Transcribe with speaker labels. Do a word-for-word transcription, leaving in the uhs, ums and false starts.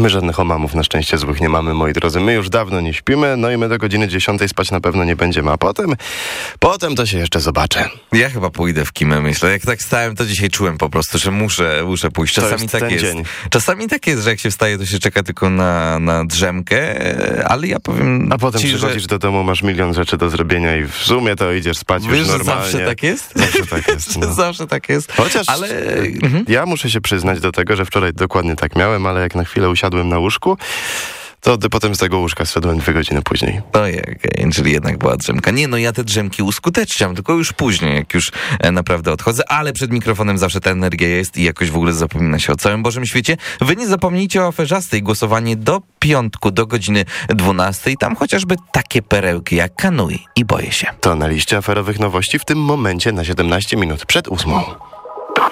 Speaker 1: My żadnych omamów na szczęście złych nie mamy, moi drodzy. My już dawno nie śpimy, no i my do godziny dziesiątej spać na pewno nie będziemy, a potem, potem to się jeszcze zobaczę.
Speaker 2: Ja chyba pójdę w kimę, myślę. Jak tak stałem, to dzisiaj czułem po prostu, że muszę, muszę pójść. Czasami
Speaker 1: jest
Speaker 2: tak
Speaker 1: ten
Speaker 2: jest.
Speaker 1: dzień.
Speaker 2: Czasami tak jest, że jak się wstaje, to się czeka tylko na, na drzemkę, ale ja powiem
Speaker 1: A potem
Speaker 2: ci,
Speaker 1: przychodzisz
Speaker 2: że...
Speaker 1: do domu, masz milion rzeczy do zrobienia i w sumie to idziesz spać
Speaker 2: Wiesz,
Speaker 1: już
Speaker 2: że
Speaker 1: normalnie.
Speaker 2: zawsze tak jest?
Speaker 1: Zawsze tak jest. No.
Speaker 2: Zawsze tak jest.
Speaker 1: Chociaż
Speaker 2: ale...
Speaker 1: mhm. ja muszę się przyznać do tego, że wczoraj dokładnie tak miałem, ale jak na chwilę usiadłem na łóżku, to potem z tego łóżka zszedłem dwie godziny później.
Speaker 2: Ojej, okay. Czyli jednak była drzemka. Nie, no ja te drzemki uskuteczniam, tylko już później, jak już e, naprawdę odchodzę, ale przed mikrofonem zawsze ta energia jest i jakoś w ogóle zapomina się o całym Bożym świecie. Wy nie zapomnijcie o aferzastej. Głosowanie do piątku, do godziny dwunastej. Tam chociażby takie perełki jak Kanui i Boję się.
Speaker 1: To na liście aferowych nowości w tym momencie na siedemnaście minut przed ósmą.